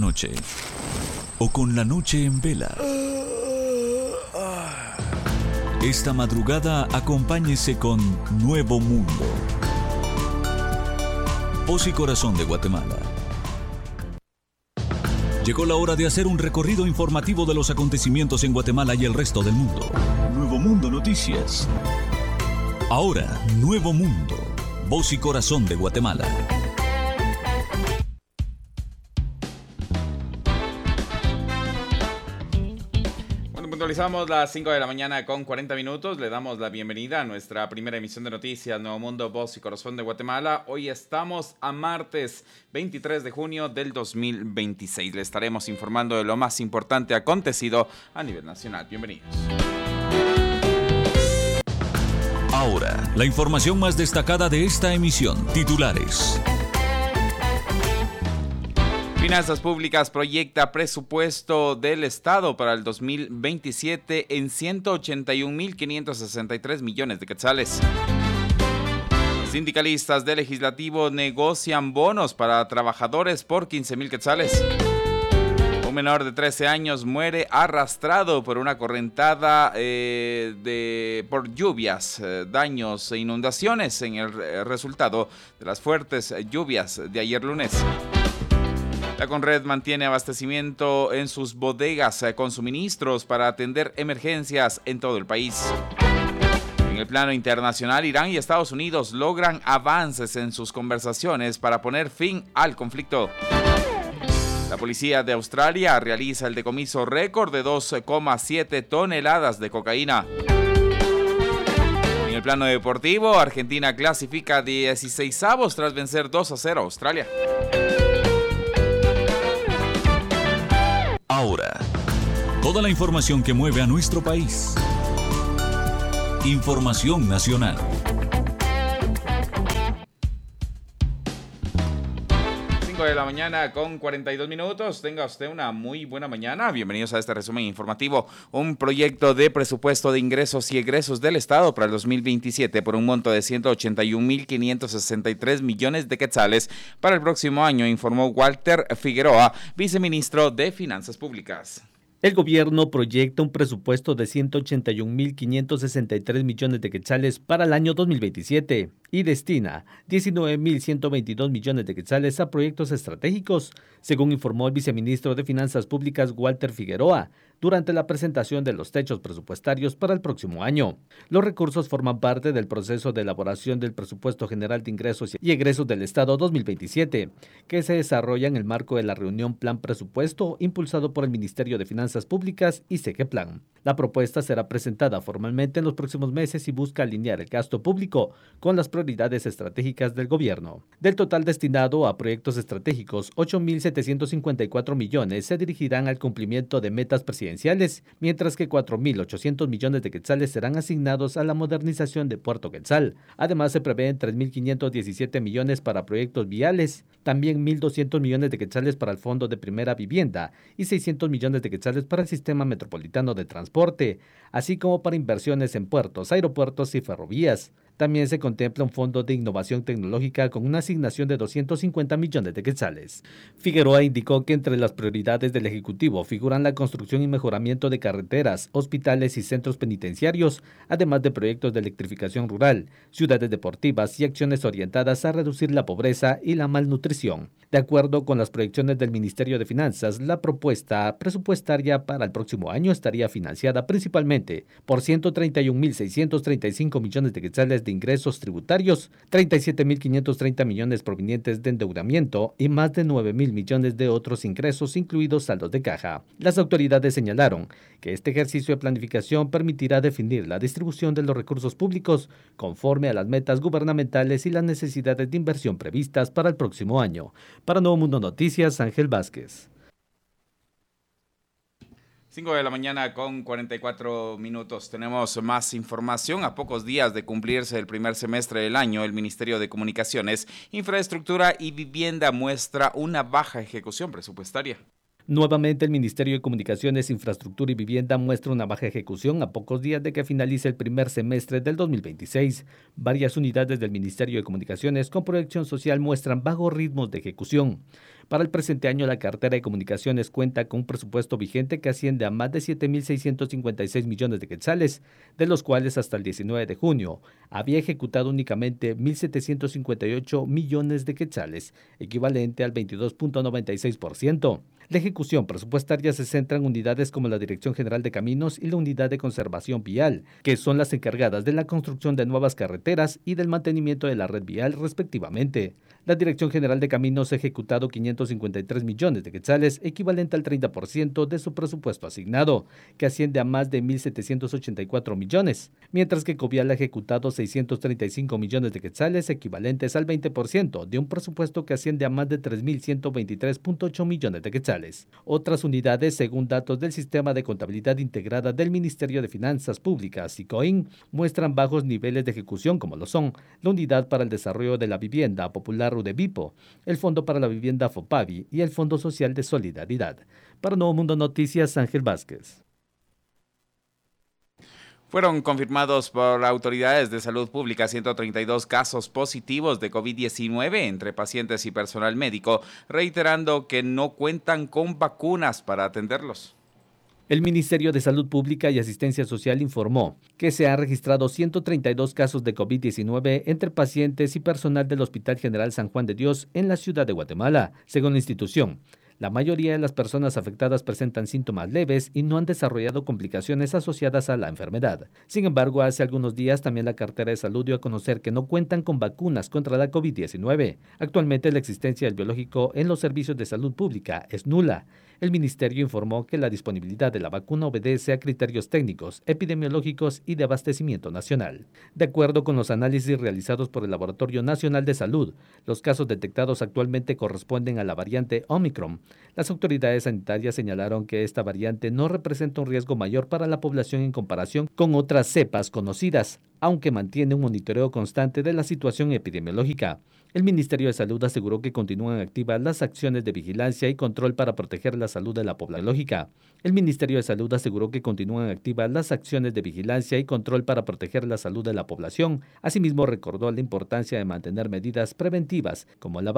noche o con la noche en vela. Esta madrugada acompáñese con Nuevo Mundo. Voz y Corazón de Guatemala. Llegó la hora de hacer un recorrido informativo de los acontecimientos en Guatemala y el resto del mundo. Nuevo Mundo Noticias. Ahora, Nuevo Mundo. Voz y Corazón de Guatemala. Puntualizamos las 5 de la mañana con 40 minutos. Le damos la bienvenida a nuestra primera emisión de noticias Nuevo Mundo, Voz y Corazón de Guatemala. Hoy estamos a martes 23 de junio del 2026. Le estaremos informando de lo más importante acontecido a nivel nacional. Bienvenidos. Ahora, la información más destacada de esta emisión. Titulares. Finanzas Públicas proyecta presupuesto del Estado para el 2027 en 181.563 millones de quetzales. Sindicalistas del Legislativo negocian bonos para trabajadores por 15.000 quetzales. Un menor de 13 años muere arrastrado por una correntada por lluvias, daños e inundaciones en el resultado de las fuertes lluvias de ayer lunes. La Conred mantiene abastecimiento en sus bodegas con suministros para atender emergencias en todo el país. En el plano internacional, Irán y Estados Unidos logran avances en sus conversaciones para poner fin al conflicto. La policía de Australia realiza el decomiso récord de 2,7 toneladas de cocaína. En el plano deportivo, Argentina clasifica 16avos tras vencer 2-0 a Australia. Ahora, toda la información que mueve a nuestro país. Información nacional. 5 de la mañana con 42 minutos. Tenga usted una muy buena mañana. Bienvenidos a este resumen informativo. Un proyecto de presupuesto de ingresos y egresos del Estado para el 2027 por un monto de 181.563 millones de quetzales para el próximo año, informó Walter Figueroa, viceministro de Finanzas Públicas. El gobierno proyecta un presupuesto de 181.563 millones de quetzales para el año 2027 y destina 19.122 millones de quetzales a proyectos estratégicos, según informó el viceministro de Finanzas Públicas Walter Figueroa durante la presentación de los techos presupuestarios para el próximo año. Los recursos forman parte del proceso de elaboración del Presupuesto General de Ingresos y Egresos del Estado 2027, que se desarrolla en el marco de la reunión Plan Presupuesto impulsado por el Ministerio de Finanzas Públicas y Segeplan. La propuesta será presentada formalmente en los próximos meses y busca alinear el gasto público con las prioridades estratégicas del gobierno. Del total destinado a proyectos estratégicos, 8.754 millones se dirigirán al cumplimiento de metas presidenciales, mientras que 4.800 millones de quetzales serán asignados a la modernización de Puerto Quetzal. Además, se prevén 3.517 millones para proyectos viales, también 1.200 millones de quetzales para el Fondo de Primera Vivienda y 600 millones de quetzales para el Sistema Metropolitano de Transporte, así como para inversiones en puertos, aeropuertos y ferrovías. También se contempla un fondo de innovación tecnológica con una asignación de 250 millones de quetzales. Figueroa indicó que entre las prioridades del Ejecutivo figuran la construcción y mejoramiento de carreteras, hospitales y centros penitenciarios, además de proyectos de electrificación rural, ciudades deportivas y acciones orientadas a reducir la pobreza y la malnutrición. De acuerdo con las proyecciones del Ministerio de Finanzas, la propuesta presupuestaria para el próximo año estaría financiada principalmente por 131.635 millones de quetzales de ingresos tributarios, 37.530 millones provenientes de endeudamiento y más de 9.000 millones de otros ingresos, incluidos saldos de caja. Las autoridades señalaron que este ejercicio de planificación permitirá definir la distribución de los recursos públicos conforme a las metas gubernamentales y las necesidades de inversión previstas para el próximo año. Para Nuevo Mundo Noticias, Ángel Vázquez. 5 de la mañana con 44 minutos. Tenemos más información. A pocos días de cumplirse el primer semestre del año, el Ministerio de Comunicaciones, Infraestructura y Vivienda muestra una baja ejecución presupuestaria. Nuevamente, el Ministerio de Comunicaciones, Infraestructura y Vivienda muestra una baja ejecución a pocos días de que finalice el primer semestre del 2026. Varias unidades del Ministerio de Comunicaciones con proyección social muestran bajos ritmos de ejecución. Para el presente año, la cartera de comunicaciones cuenta con un presupuesto vigente que asciende a más de 7.656 millones de quetzales, de los cuales hasta el 19 de junio había ejecutado únicamente 1.758 millones de quetzales, equivalente al 22.96%. La ejecución presupuestaria se centra en unidades como la Dirección General de Caminos y la Unidad de Conservación Vial, que son las encargadas de la construcción de nuevas carreteras y del mantenimiento de la red vial, respectivamente. La Dirección General de Caminos ha ejecutado 553 millones de quetzales, equivalente al 30% de su presupuesto asignado, que asciende a más de 1.784 millones, mientras que Covial ha ejecutado 635 millones de quetzales, equivalentes al 20% de un presupuesto que asciende a más de 3.123.8 millones de quetzales. Otras unidades, según datos del Sistema de Contabilidad Integrada del Ministerio de Finanzas Públicas, SICOIN, muestran bajos niveles de ejecución, como lo son la Unidad para el Desarrollo de la Vivienda Popular UDEVIPO, el Fondo para la Vivienda FOPAVI y el Fondo Social de Solidaridad. Para Nuevo Mundo Noticias, Ángel Vázquez. Fueron confirmados por autoridades de salud pública 132 casos positivos de COVID-19 entre pacientes y personal médico, reiterando que no cuentan con vacunas para atenderlos. El Ministerio de Salud Pública y Asistencia Social informó que se han registrado 132 casos de COVID-19 entre pacientes y personal del Hospital General San Juan de Dios en la ciudad de Guatemala, según la institución. La mayoría de las personas afectadas presentan síntomas leves y no han desarrollado complicaciones asociadas a la enfermedad. Sin embargo, hace algunos días también la cartera de salud dio a conocer que no cuentan con vacunas contra la COVID-19. Actualmente la existencia del biológico en los servicios de salud pública es nula. El ministerio informó que la disponibilidad de la vacuna obedece a criterios técnicos, epidemiológicos y de abastecimiento nacional. De acuerdo con los análisis realizados por el Laboratorio Nacional de Salud, los casos detectados actualmente corresponden a la variante Omicron. Las autoridades sanitarias señalaron que esta variante no representa un riesgo mayor para la población en comparación con otras cepas conocidas, aunque mantiene un monitoreo constante de la situación epidemiológica. El Ministerio de Salud aseguró que continúan activas las acciones de vigilancia y control para proteger la salud de la población. El Ministerio de Salud aseguró que continúan activas las acciones de vigilancia y control para proteger la salud de la población. Asimismo, recordó la importancia de mantener medidas preventivas como la